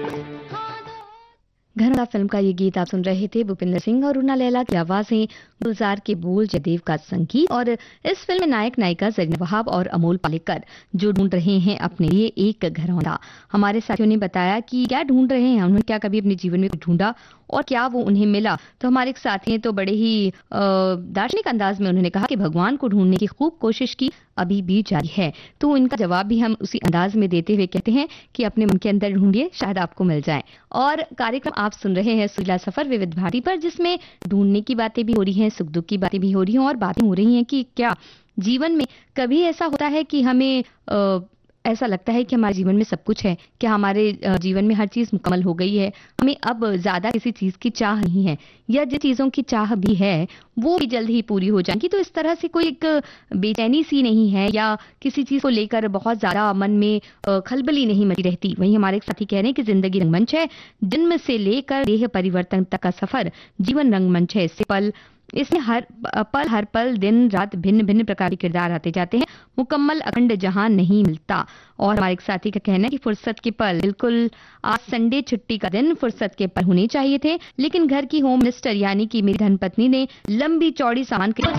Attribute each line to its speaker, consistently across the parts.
Speaker 1: घरवाला फिल्म का ये गीत आप सुन रहे थे। भूपिंदर सिंह और रूना लैला की आवाजें, गुलजार के बोल, जयदेव का संगीत। और इस फिल्म में नायक नायिका जरीना वहाब और अमोल पालेकर जो ढूंढ रहे हैं अपने लिए एक घरौंदा। हमारे साथियों ने बताया कि क्या ढूंढ रहे हैं, उन्होंने क्या कभी अपने जीवन में कुछ ढूंढा और क्या वो उन्हें मिला। तो हमारे एक साथी हैं तो बड़े ही दार्शनिक अंदाज में उन्होंने कहा कि भगवान को ढूंढने की खूब कोशिश की, अभी भी जारी है। तो इनका जवाब भी हम उसी अंदाज में देते हुए कहते हैं कि अपने मन के अंदर ढूंढिए, शायद आपको मिल जाए। और कार्यक्रम आप सुन रहे हैं सुरीला सफर विविध भारती पर, जिसमें ढूंढने की बातें भी हो रही हैं, सुख दुख की बातें भी हो रही हैं और बातें हो रही हैं कि क्या जीवन में कभी ऐसा होता है कि हमें ऐसा लगता है कि हमारे जीवन में सब कुछ है, क्या हमारे जीवन में हर चीज मुकम्मल हो गई है, हमें अब ज्यादा किसी चीज की चाह नहीं है, या जिन चीजों की चाह भी है वो भी जल्द ही पूरी हो जाएंगी। तो इस तरह से कोई एक बेचैनी सी नहीं है या किसी चीज को लेकर बहुत ज्यादा मन में खलबली नहीं मची रहती। वहीं हमारे एक साथी कह रहे हैं कि जिंदगी रंगमंच है, जन्म से लेकर देह परिवर्तन तक का सफर जीवन रंगमंच है। इसमें हर पल दिन रात भिन्न भिन्न प्रकार के किरदार आते जाते हैं, मुकम्मल अखंड जहां नहीं मिलता। और हमारे एक साथी का कहना है कि फुर्सत के पल, बिल्कुल आज संडे छुट्टी का दिन, फुर्सत के पल होने चाहिए थे, लेकिन घर की होम मिनिस्टर यानी कि मेरी धर्मपत्नी ने लंबी चौड़ी सामान के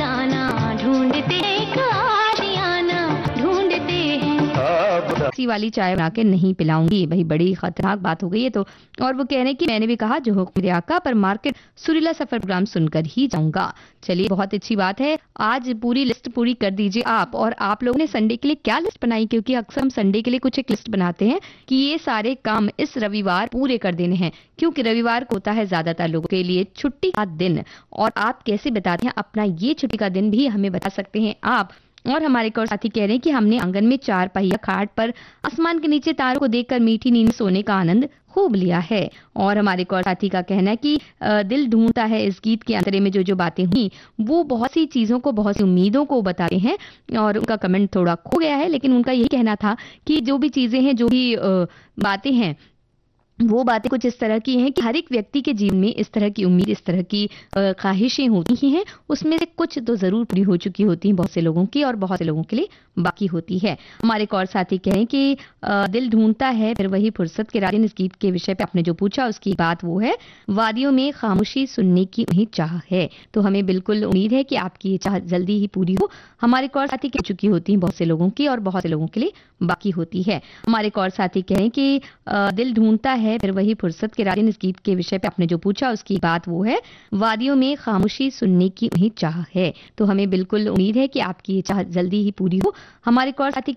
Speaker 1: ढूंढते वाली चाय बना के नहीं पिलाऊंगी। भाई बड़ी खतरनाक बात हो गई है। तो और वो कह रहे हैं कि मैंने भी कहा जो हुक्म मेरे आका, पर मार्केट सुरीला सफर प्रोग्राम सुनकर ही जाऊंगा। चलिए बहुत अच्छी बात है, आज पूरी लिस्ट पूरी कर दीजिए आप। और आप लोगों ने संडे के लिए क्या लिस्ट बनाई, क्योंकि अक्सर हम संडे के लिए कुछ एक लिस्ट बनाते हैं कि ये सारे काम इस रविवार पूरे कर देने हैं, क्योंकि रविवार को होता है ज्यादातर लोगों के लिए छुट्टी का दिन। और आप कैसे बताते हैं अपना ये छुट्टी का दिन भी हमें बता सकते हैं आप। और हमारे एक और साथी कह रहे हैं कि हमने आंगन में 4 पहिया खाट पर आसमान के नीचे तारों को देखकर मीठी नींद सोने का आनंद खूब लिया है। और हमारे एक और साथी का कहना है कि दिल ढूंढता है इस गीत के अंतरे में जो बातें हुई वो बहुत सी चीजों को, बहुत सी उम्मीदों को बताते हैं। और उनका कमेंट थोड़ा खो गया है, लेकिन उनका यही कहना था कि जो भी चीजें हैं, जो भी बातें हैं, वो बातें कुछ इस तरह की हैं कि हर एक व्यक्ति के जीवन में इस तरह की उम्मीद, इस तरह की ख्वाहिशें होती ही हैं, उसमें से कुछ तो जरूर पूरी हो चुकी होती हैं बहुत से लोगों की, और बहुत से लोगों के लिए बाकी होती है। हमारे एक और साथी कहें कि दिल ढूंढता है फिर वही फुर्सत के राजन। इस गीत के विषय पे आपने जो पूछा उसकी बात वो है, वादियों में खामोशी सुनने की उन्हें चाह है। तो हमें बिल्कुल उम्मीद है कि आपकी ये चाह जल्दी ही पूरी हो। हमारे एक और साथी कह चुकी होती हैं बहुत से लोगों की, और बहुत से लोगों के लिए बाकी होती है। हमारे एक और साथी कहें कि दिल ढूंढता है फिर वही फुर्सत के राजन। इस गीत के विषय पे आपने जो पूछा उसकी बात वो है, वादियों में खामोशी सुनने की उन्हें चाह है। तो हमें बिल्कुल उम्मीद है कि आपकी ये चाह जल्दी ही पूरी हो। हमारे एक और साथी